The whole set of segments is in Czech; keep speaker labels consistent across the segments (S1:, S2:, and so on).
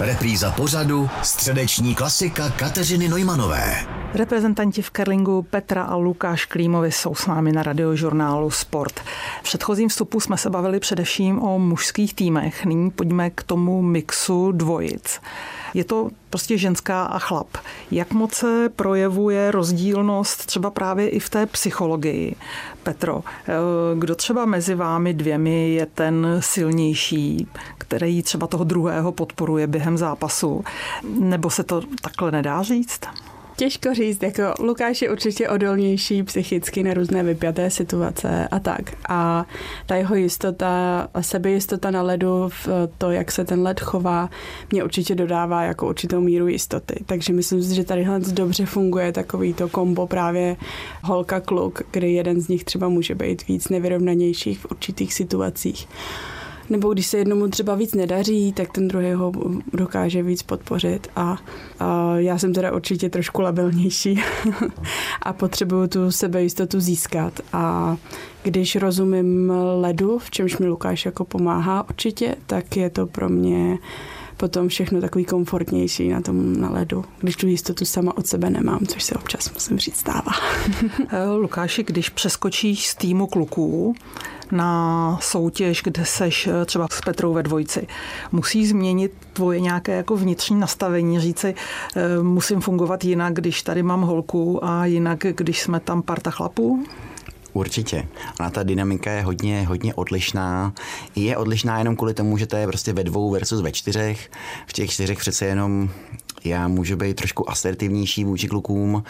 S1: Repríza pořadu středeční klasika Kateřiny Neumanové.
S2: Reprezentanti v curlingu Petra a Lukáš Klímovi jsou s námi na Radiožurnálu Sport. V předchozím vstupu jsme se bavili především o mužských týmech. Nyní pojďme k tomu mixu dvojic. Je to prostě ženská a chlap. Jak moc se projevuje rozdílnost třeba právě i v té psychologii? Petro, kdo třeba mezi vámi dvěmi je ten silnější, který třeba toho druhého podporuje během zápasu? Nebo se to takhle nedá říct?
S3: Těžko říct, jako Lukáš je určitě odolnější psychicky na různé vypjaté situace a tak. A ta jeho jistota a sebejistota na ledu, v to, jak se ten led chová, mě určitě dodává jako určitou míru jistoty. Takže myslím si, že tady dobře funguje takový to kombo právě holka-kluk, kdy jeden z nich třeba může být víc nevyrovnanějších v určitých situacích. Nebo když se jednomu třeba víc nedaří, tak ten druhý ho dokáže víc podpořit a já jsem teda určitě trošku labilnější a potřebuju tu sebejistotu získat a když rozumím ledu, v čemž mi Lukáš jako pomáhá určitě, tak je to pro mě potom všechno takový komfortnější na ledu, když tu jistotu sama od sebe nemám, což se občas musím říct stává.
S2: Lukáši, když přeskočíš z týmu kluků na soutěž, kde seš třeba s Petrou ve dvojici, musí změnit tvoje nějaké jako vnitřní nastavení, říci, musím fungovat jinak, když tady mám holku a jinak, když jsme tam parta chlapů?
S4: Určitě. Ona ta dynamika je hodně odlišná. Je odlišná jenom kvůli tomu, že to je prostě ve 2 versus ve 4. V těch 4 přece jenom já můžu být trošku asertivnější vůči klukům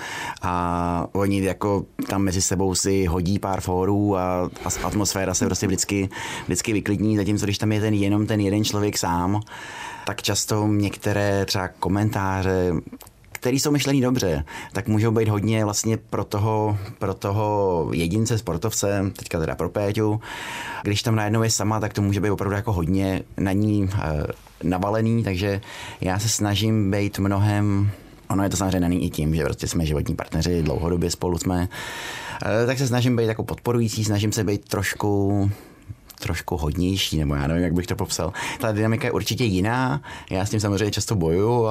S4: a oni jako tam mezi sebou si hodí pár fórů a atmosféra se prostě vždycky vyklidní, zatímco když tam je jenom ten jeden člověk sám, tak často některé třeba komentáře, který jsou myšlený dobře, tak můžou být hodně vlastně pro toho jedince, sportovce, teďka teda pro Péťu. Když tam najednou je sama, tak to může být opravdu jako hodně na ní navalený, takže já se snažím být mnohem, ono je to samozřejmě daný i tím, že prostě jsme životní partneři, dlouhodobě spolu jsme, tak se snažím být jako podporující, snažím se být trošku hodnější, nebo já nevím, jak bych to popsal. Ta dynamika je určitě jiná, já s tím samozřejmě často bojuju,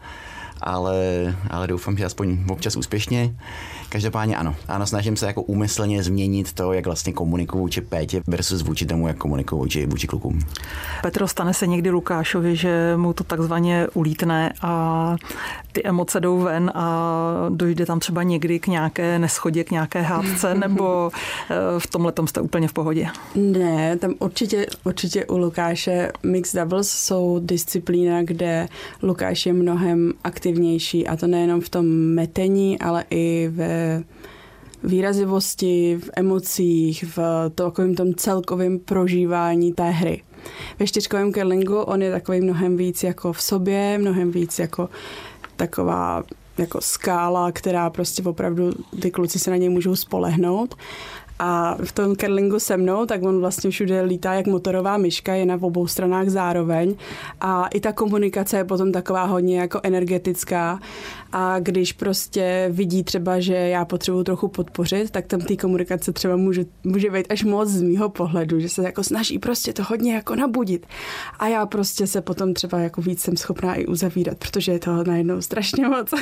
S4: ale doufám, že aspoň občas úspěšně. Každopádně ano, snažím se jako úmyslně změnit to, jak vlastně komunikuju vůči Pétě versus vůči tomu, jak komunikuju vůči klukům.
S2: Petro, stane se někdy Lukášovi, že mu to takzvaně ulítne a ty emoce jdou ven a dojde tam třeba někdy k nějaké neschodě, k nějaké hádce, nebo v tomhletom jste úplně v pohodě?
S3: Ne, tam určitě u Lukáše mixed doubles jsou disciplína, kde Lukáš je mnohem aktivnější a to nejenom v tom metení, ale i ve výrazivosti, v emocích, v takovém tom celkovém prožívání té hry. Ve 4kovém curlingu on je takový mnohem víc jako v sobě, mnohem víc jako taková jako skála, která prostě opravdu ty kluci se na něj můžou spolehnout. A v tom curlingu se mnou, tak on vlastně všude lítá jak motorová myška, je na obou stranách zároveň. A i ta komunikace je potom taková hodně jako energetická. A když prostě vidí třeba, že já potřebuji trochu podpořit, tak tam té komunikace třeba může být až moc z mýho pohledu, že se jako snaží prostě to hodně jako nabudit. A já prostě se potom třeba jako víc jsem schopná i uzavírat, protože je toho najednou strašně moc.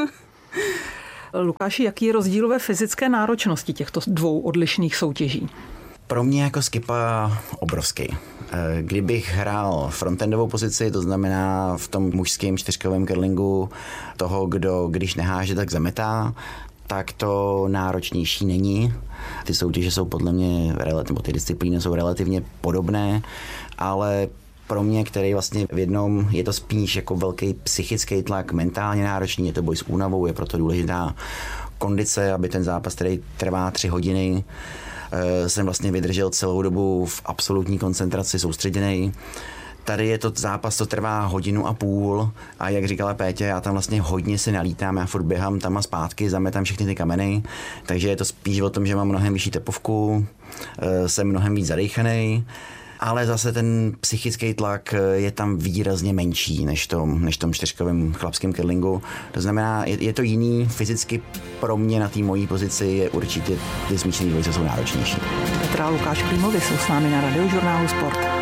S2: Lukáši, jaký je rozdíl ve fyzické náročnosti těchto 2 odlišných soutěží?
S4: Pro mě jako skipa obrovský. Kdybych hrál frontendovou pozici, to znamená v tom mužském 4kovém curlingu toho, kdo když neháže, tak zametá, tak to náročnější není. Ty soutěže jsou podle mě, ty disciplíny jsou relativně podobné, ale pro mě, který vlastně v jednom je to spíš jako velký psychický tlak, mentálně náročný, je to boj s únavou, je proto důležitá kondice, aby ten zápas, který trvá 3 hodiny, jsem vlastně vydržel celou dobu v absolutní koncentraci, soustředěnej. Tady je to zápas, to trvá 1,5 hodiny a jak říkala Pétě, já tam vlastně hodně si nalítám, já furt běhám tam a zpátky, zametám všechny ty kameny, takže je to spíš o tom, že mám mnohem vyšší tepovku, jsem mnohem víc zadejchanej, ale zase ten psychický tlak je tam výrazně menší než tom 4kovém chlapském curlingu. To znamená, je to jiný, fyzicky pro mě na té mojí pozici je určitě ty smíšené dvojice jsou náročnější.
S2: Petra a Lukáš Klímovi jsou s námi na Radiožurnálu Sport.